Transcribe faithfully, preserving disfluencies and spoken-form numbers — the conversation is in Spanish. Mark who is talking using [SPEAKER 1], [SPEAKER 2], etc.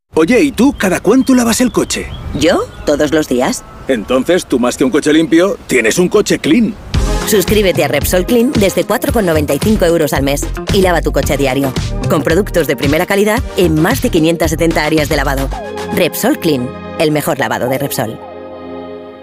[SPEAKER 1] Oye, ¿y tú cada cuánto lavas el coche?
[SPEAKER 2] ¿Yo? Todos los días.
[SPEAKER 1] Entonces, tú más que un coche limpio, tienes un coche clean.
[SPEAKER 2] Suscríbete a Repsol Clean desde cuatro con noventa y cinco euros al mes y lava tu coche a diario. Con productos de primera calidad en más de quinientas setenta áreas de lavado. Repsol Clean, el mejor lavado de Repsol.